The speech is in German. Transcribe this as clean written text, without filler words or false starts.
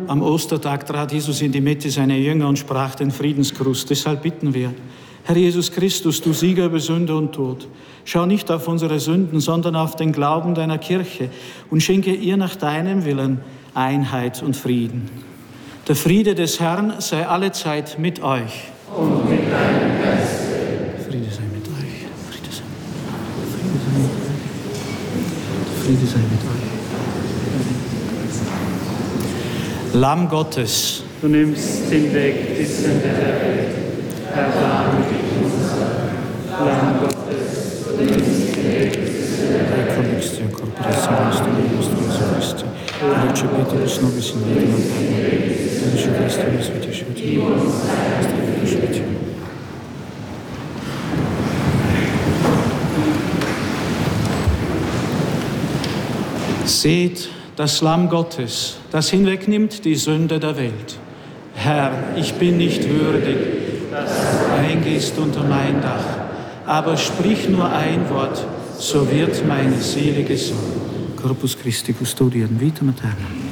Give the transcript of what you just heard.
Am Ostertag trat Jesus in die Mitte seiner Jünger und sprach den Friedensgruß. Deshalb bitten wir, Herr Jesus Christus, du Sieger über Sünde und Tod, schau nicht auf unsere Sünden, sondern auf den Glauben deiner Kirche und schenke ihr nach deinem Willen Einheit und Frieden. Der Friede des Herrn sei allezeit mit euch. Und mit deinem Geiste. Friede sei mit euch. Friede sei mit euch. Friede sei mit euch. Lamm Gottes, Du nimmst hinweg die Sünde der Welt. Erbarme dich unser. Lamm Gottes, du nimmst hinweg die Sünde der Welt. Ecco corporazione nostro Cristo, recepitibus nobis in vita nostra, Gesù Cristo, Seht das Lamm Gottes, das hinwegnimmt die Sünde der Welt. Herr, ich bin nicht würdig, dass du eingehst unter mein Dach, aber sprich nur ein Wort, so wird meine Seele gesund. Corpus Christi custodiam vitam aeternam.